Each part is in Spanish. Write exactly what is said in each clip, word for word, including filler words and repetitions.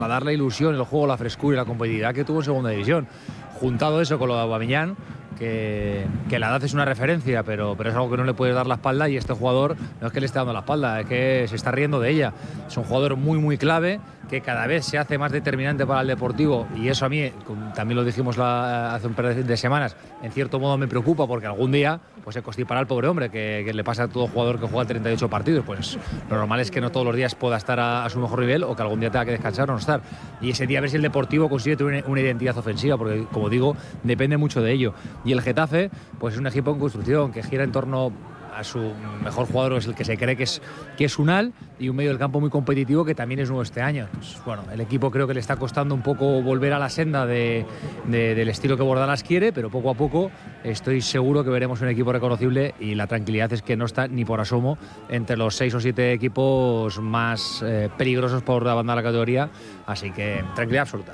a dar la ilusión, el juego, la frescura y la competitividad que tuvo en segunda división. Juntado eso con lo de Aubameyang, que, que la edad es una referencia, pero, pero es algo que no le puedes dar la espalda, y este jugador no es que le esté dando la espalda, es que se está riendo de ella. Es un jugador muy muy clave, que cada vez se hace más determinante para el Deportivo, y eso a mí, también lo dijimos la, hace un par de semanas, en cierto modo me preocupa, porque algún día pues se constipará al pobre hombre, que, que le pasa a todo jugador que juega treinta y ocho partidos. Pues lo normal es que no todos los días pueda estar a, a su mejor nivel, o que algún día tenga que descansar o no estar, y ese día a ver si el Deportivo consigue tener una, una identidad ofensiva, porque como digo, depende mucho de ello. Y el Getafe pues es un equipo en construcción que gira en torno a su mejor jugador, es el que se cree que es, que es Unal, y un medio del campo muy competitivo que también es nuevo este año. Pues, bueno, el equipo creo que le está costando un poco volver a la senda de, de, del estilo que Bordalas quiere, pero poco a poco estoy seguro que veremos un equipo reconocible, y la tranquilidad es que no está ni por asomo entre los seis o siete equipos más eh, peligrosos por la banda de la categoría, así que tranquilidad absoluta.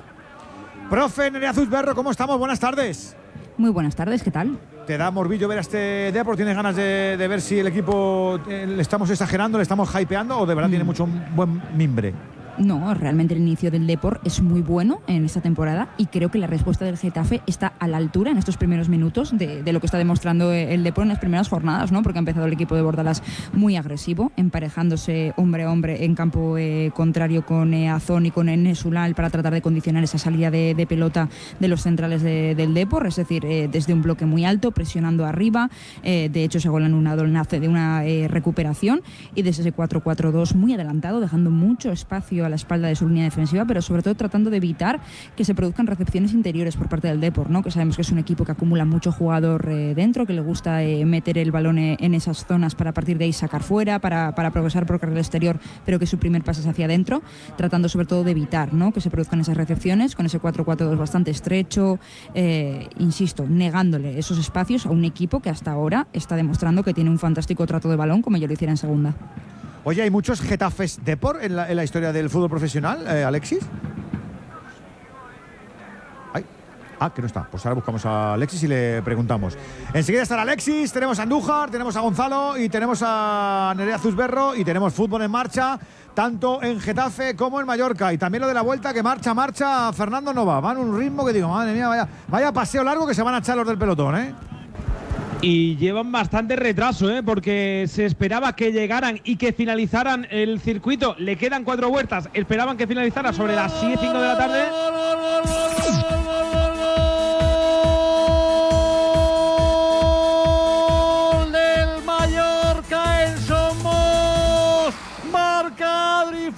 Profe Nerea Zuzberro, ¿cómo estamos? Buenas tardes. Muy buenas tardes, ¿qué tal? ¿Te da morbillo ver a este Depor? ¿Tienes ganas de, de ver si el equipo eh, le estamos exagerando, le estamos hypeando, o de verdad mm. tiene mucho buen mimbre? No, realmente el inicio del Depor es muy bueno en esta temporada, y creo que la respuesta del Getafe está a la altura en estos primeros minutos de, de lo que está demostrando el Depor en las primeras jornadas, ¿no? Porque ha empezado el equipo de Bordalas muy agresivo, emparejándose hombre a hombre en campo eh, contrario con eh, Azón y con Enes Unal, para tratar de condicionar esa salida de, de pelota de los centrales de, del Depor, es decir, eh, desde un bloque muy alto, presionando arriba. Eh, de hecho, ese gol anulado nace de una eh, recuperación, y desde ese cuatro cuatro dos muy adelantado, dejando mucho espacio a la espalda de su línea defensiva, pero sobre todo tratando de evitar que se produzcan recepciones interiores por parte del Depor, ¿no? Que sabemos que es un equipo que acumula mucho jugador eh, dentro, que le gusta eh, meter el balón eh, en esas zonas para a partir de ahí sacar fuera, para, para progresar por carril exterior, pero que su primer pase es hacia adentro, tratando sobre todo de evitar, ¿no? Que se produzcan esas recepciones, con ese cuatro cuatro dos bastante estrecho, eh, insisto, negándole esos espacios a un equipo que hasta ahora está demostrando que tiene un fantástico trato de balón, como ya lo hiciera en segunda. Oye, ¿hay muchos Getafes Depor en la, en la historia del fútbol profesional, eh, Alexis? Ay. Ah, que no está. Pues ahora buscamos a Alexis y le preguntamos. Enseguida estará Alexis, tenemos a Andújar, tenemos a Gonzalo y tenemos a Nerea Zuzberro, y tenemos fútbol en marcha, tanto en Getafe como en Mallorca. Y también lo de la vuelta, que marcha, marcha, Fernando no va. Van a un ritmo que digo, madre mía, vaya, vaya paseo largo que se van a echar los del pelotón, ¿eh? Y llevan bastante retraso, ¿eh? Porque se esperaba que llegaran y que finalizaran el circuito. Le quedan cuatro vueltas. Esperaban que finalizara sobre las siete y cinco de la tarde. ¡Gol del Mallorca en Somos! Marca Adri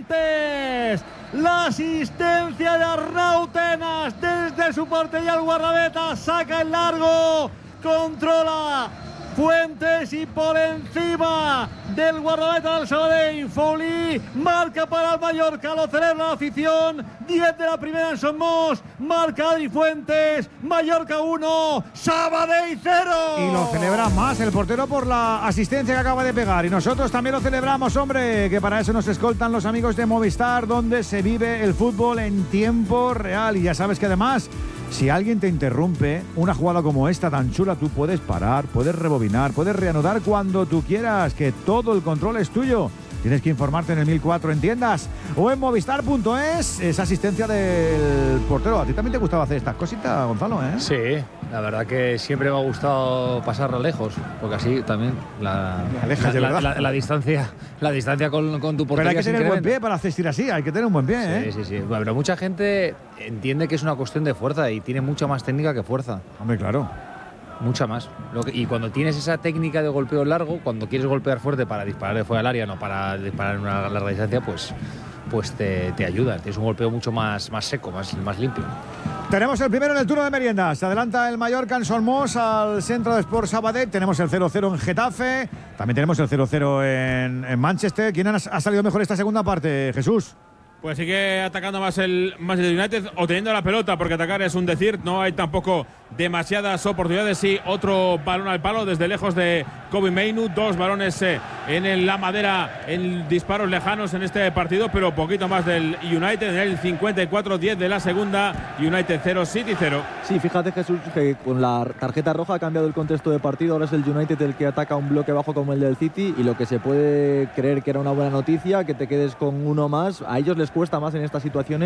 Fuentes. La asistencia de Arnautenas desde su portería al guardameta. Saca el largo. Controla Fuentes, y por encima del guardameta del Sabadell, Foley marca para el Mallorca, lo celebra la afición. diez de la primera en Somos, marca Adri Fuentes, Mallorca uno, Sabadell cero. Y lo celebra más el portero por la asistencia que acaba de pegar, y nosotros también lo celebramos, hombre, que para eso nos escoltan los amigos de Movistar, donde se vive el fútbol en tiempo real. Y ya sabes que además, si alguien te interrumpe una jugada como esta tan chula, tú puedes parar, puedes rebobinar, puedes reanudar cuando tú quieras, que todo el control es tuyo. Tienes que informarte en el mil cuatro en tiendas o en movistar punto es. Esa asistencia del portero. ¿A ti también te gustaba hacer estas cositas, Gonzalo, eh? Sí, la verdad que siempre me ha gustado pasarla lejos, porque así también la, Alejas de la, verdad. la, la, la distancia, la distancia con, con tu portería. Pero hay que tener buen pie para asistir así, hay que tener un buen pie, sí, ¿eh? Sí, sí, sí. Bueno, pero mucha gente entiende que es una cuestión de fuerza, y tiene mucha más técnica que fuerza. Hombre, claro. Mucha más. Lo que, y cuando tienes esa técnica de golpeo largo, cuando quieres golpear fuerte para disparar de fuera del área, no para disparar en una larga distancia, pues, pues te, te ayuda. Tienes un golpeo mucho más, más seco, más, más limpio. Tenemos el primero en el turno de meriendas. Se adelanta el Mallorca en Solmos al centro de Sport Sabadell. Tenemos el cero cero en Getafe. También tenemos el cero cero en, en Manchester. ¿Quién ha, ha salido mejor esta segunda parte, Jesús? Pues sigue atacando más el Manchester United, o teniendo la pelota, porque atacar es un decir. No hay tampoco demasiadas oportunidades. Sí, otro balón al palo desde lejos de Kobbie Mainoo. Dos balones eh, en la madera, en disparos lejanos en este partido, pero poquito más del United. En el cincuenta y cuatro diez de la segunda, United cero, City cero. Sí, fíjate, Jesús, que con la tarjeta roja ha cambiado el contexto de partido. Ahora es el United el que ataca un bloque bajo como el del City, y lo que se puede creer que era una buena noticia, que te quedes con uno más, a ellos les cuesta más en estas situaciones.